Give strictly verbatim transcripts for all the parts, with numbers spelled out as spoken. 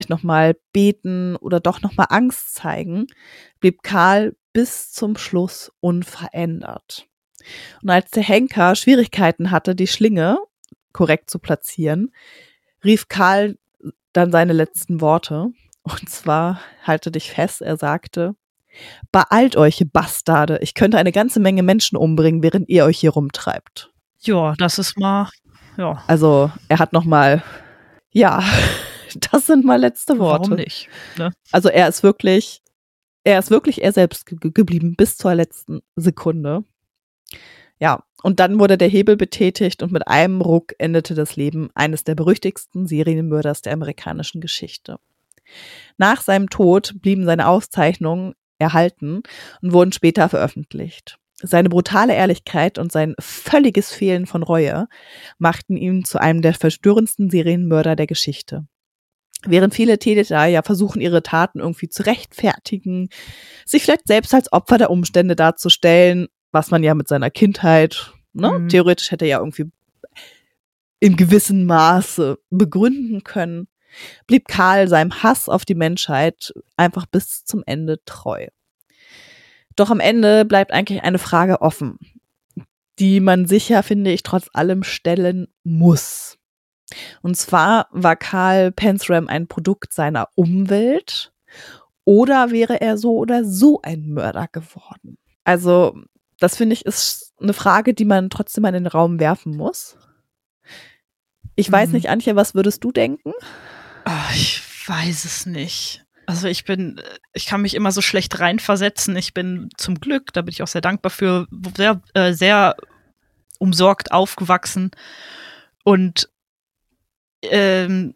vielleicht nochmal beten oder doch nochmal Angst zeigen, blieb Karl bis zum Schluss unverändert. Und als der Henker Schwierigkeiten hatte, die Schlinge korrekt zu platzieren, rief Karl dann seine letzten Worte. Und zwar, halte dich fest, er sagte: Beeilt euch, ihr Bastarde, ich könnte eine ganze Menge Menschen umbringen, während ihr euch hier rumtreibt. Ja, das ist mal, ja. Also, er hat nochmal, ja, das sind mal letzte Worte. Warum nicht? Ne? Also, er ist wirklich, er ist wirklich er selbst ge- geblieben bis zur letzten Sekunde. Ja, und dann wurde der Hebel betätigt und mit einem Ruck endete das Leben eines der berüchtigsten Serienmörders der amerikanischen Geschichte. Nach seinem Tod blieben seine Auszeichnungen erhalten und wurden später veröffentlicht. Seine brutale Ehrlichkeit und sein völliges Fehlen von Reue machten ihn zu einem der verstörendsten Serienmörder der Geschichte. Während viele Täter ja versuchen, ihre Taten irgendwie zu rechtfertigen, sich vielleicht selbst als Opfer der Umstände darzustellen, was man ja mit seiner Kindheit, ne, Mhm. theoretisch hätte ja irgendwie im gewissen Maße begründen können, blieb Karl seinem Hass auf die Menschheit einfach bis zum Ende treu. Doch am Ende bleibt eigentlich eine Frage offen, die man sicher, finde ich, trotz allem stellen muss. Und zwar, war Carl Panzram ein Produkt seiner Umwelt oder wäre er so oder so ein Mörder geworden? Also, das finde ich ist eine Frage, die man trotzdem mal in den Raum werfen muss. Ich weiß Mhm. nicht, Antje, was würdest du denken? Ach, ich weiß es nicht. Also ich bin, ich kann mich immer so schlecht reinversetzen. Ich bin zum Glück, da bin ich auch sehr dankbar für, sehr, äh, sehr umsorgt aufgewachsen. Und ähm,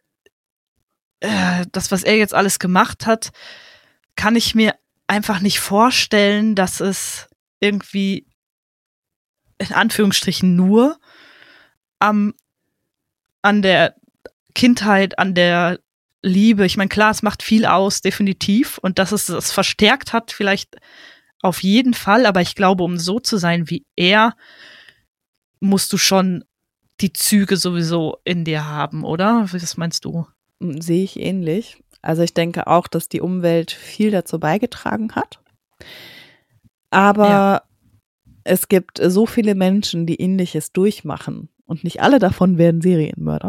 äh, das, was er jetzt alles gemacht hat, kann ich mir einfach nicht vorstellen, dass es irgendwie in Anführungsstrichen nur am, an der Kindheit, an der Liebe, ich meine, klar, es macht viel aus, definitiv. Und dass es es verstärkt hat, vielleicht auf jeden Fall. Aber ich glaube, um so zu sein wie er, musst du schon die Züge sowieso in dir haben, oder? Was meinst du? Sehe ich ähnlich. Also ich denke auch, dass die Umwelt viel dazu beigetragen hat. Aber Ja. es gibt so viele Menschen, die Ähnliches durchmachen. Und nicht alle davon werden Serienmörder.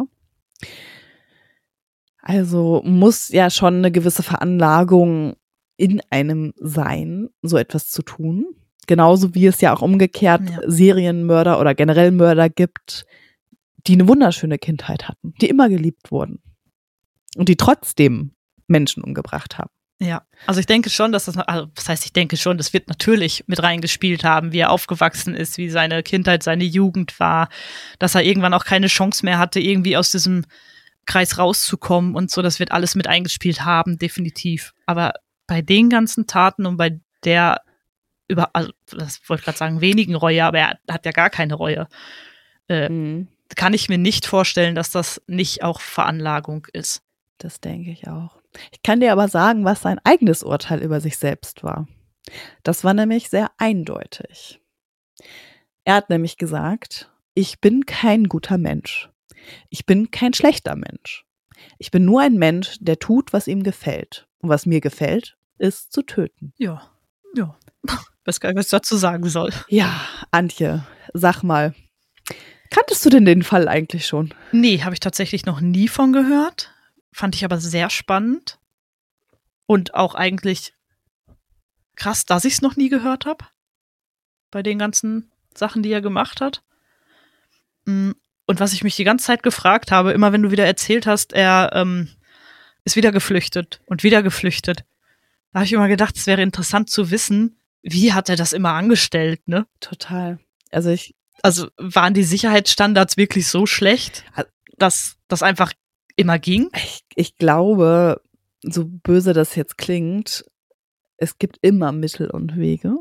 Also muss ja schon eine gewisse Veranlagung in einem sein, so etwas zu tun. Genauso wie es ja auch umgekehrt Ja. Serienmörder oder generell Mörder gibt, die eine wunderschöne Kindheit hatten, die immer geliebt wurden und die trotzdem Menschen umgebracht haben. Ja, also ich denke schon, dass das, also das heißt, ich denke schon, das wird natürlich mit reingespielt haben, wie er aufgewachsen ist, wie seine Kindheit, seine Jugend war, dass er irgendwann auch keine Chance mehr hatte, irgendwie aus diesem Kreis rauszukommen und so, das wird alles mit eingespielt haben, definitiv. Aber bei den ganzen Taten und bei der über, also das wollte ich gerade sagen, wenigen Reue, aber er hat ja gar keine Reue, äh, Mhm. kann ich mir nicht vorstellen, dass das nicht auch Veranlagung ist. Das denke ich auch. Ich kann dir aber sagen, was sein eigenes Urteil über sich selbst war. Das war nämlich sehr eindeutig. Er hat nämlich gesagt, ich bin kein guter Mensch. Ich bin kein schlechter Mensch. Ich bin nur ein Mensch, der tut, was ihm gefällt. Und was mir gefällt, ist zu töten. Ja, ja. Ich weiß gar nicht, was ich dazu sagen soll. Ja, Antje, sag mal, kanntest du denn den Fall eigentlich schon? Nee, habe ich tatsächlich noch nie von gehört. Fand ich aber sehr spannend. Und auch eigentlich krass, dass ich es noch nie gehört habe. Bei den ganzen Sachen, die er gemacht hat. Und was ich mich die ganze Zeit gefragt habe, immer wenn du wieder erzählt hast, er ähm, ist wieder geflüchtet und wieder geflüchtet. Da habe ich immer gedacht, es wäre interessant zu wissen, wie hat er das immer angestellt, ne? Total. Also ich. Also waren die Sicherheitsstandards wirklich so schlecht, dass das einfach immer ging? Ich, ich glaube, so böse das jetzt klingt, es gibt immer Mittel und Wege.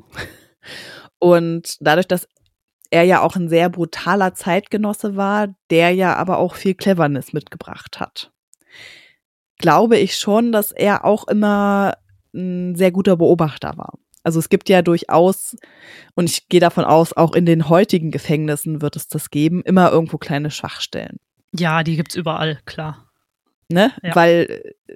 Und dadurch, dass er ja auch ein sehr brutaler Zeitgenosse war, der ja aber auch viel Cleverness mitgebracht hat, glaube ich schon, dass er auch immer ein sehr guter Beobachter war. Also es gibt ja durchaus, und ich gehe davon aus, auch in den heutigen Gefängnissen wird es das geben, immer irgendwo kleine Schwachstellen. Ja, die gibt's überall, klar. Ne? Ja. Weil